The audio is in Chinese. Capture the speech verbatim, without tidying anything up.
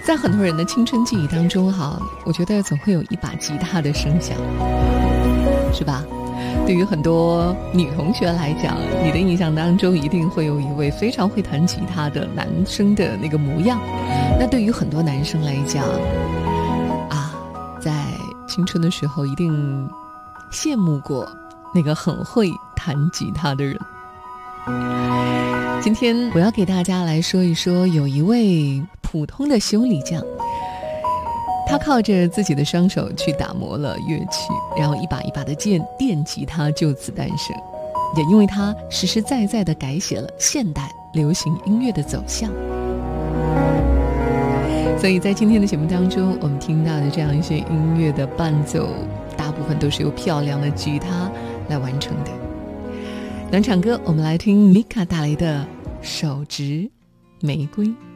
在很多人的青春记忆当中哈，我觉得总会有一把吉他的声响，是吧？对于很多女同学来讲，你的印象当中一定会有一位非常会弹吉他的男生的那个模样。那对于很多男生来讲啊，在青春的时候一定羡慕过那个很会弹吉他的人。今天我要给大家来说一说，有一位普通的修理匠，他靠着自己的双手去打磨了乐器，然后一把一把的电电吉他就此诞生，也因为他实实在在地改写了现代流行音乐的走向。所以在今天的节目当中，我们听到的这样一些音乐的伴奏，大部分都是由漂亮的吉他来完成的。暖场歌，我们来听米卡带来的手执玫瑰。